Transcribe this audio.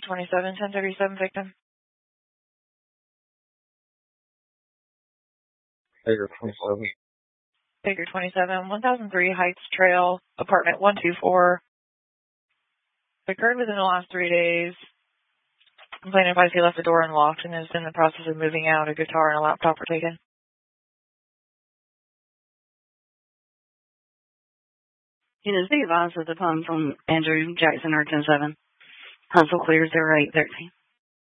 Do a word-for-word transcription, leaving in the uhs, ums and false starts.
twenty-seven, ten thirty-seven victim. Figure twenty-seven. Figure twenty-seven, one thousand three Heights Trail, apartment one two four. Occurred within the last three days. Complainant advised he left the door unlocked and is in the process of moving out. A guitar and a laptop were taken. Units be advised that the phone from Andrew Jackson, Urgent seven. Hustle clear zero eight thirteen.